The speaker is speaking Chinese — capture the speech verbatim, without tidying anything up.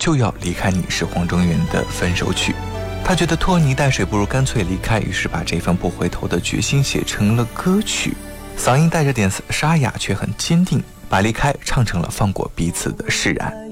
就要离开你是黄中原的分手曲。他觉得拖泥带水不如干脆离开，于是把这份不回头的决心写成了歌曲，嗓音带着点沙哑却很坚定，把离开唱成了放过彼此的释然。